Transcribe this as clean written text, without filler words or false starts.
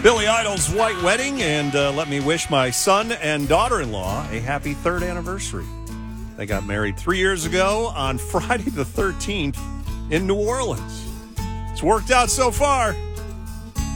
Billy Idol's White Wedding, and let me wish my son and daughter-in-law a happy third anniversary. They got married 3 years ago on Friday the 13th in New Orleans. It's worked out so far.